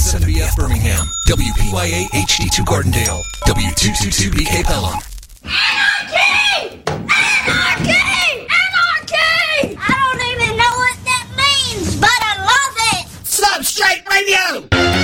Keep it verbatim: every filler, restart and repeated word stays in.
seven B F Birmingham, W P Y A H D two Gardendale, W two two two B K Pelham. Anarchy! Anarchy! Anarchy! I don't even know what that means, but I love it! Substrate Radio!